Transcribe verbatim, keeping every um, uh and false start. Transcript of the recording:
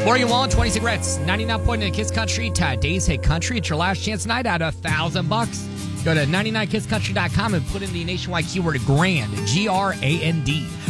Morgan Wallen, twenty cigarettes, ninety-nine point nine Kiss Country, today's hit country. It's your last chance tonight at a thousand bucks. Go to ninety nine kiss country dot com and put in the nationwide keyword grand, G R A N D.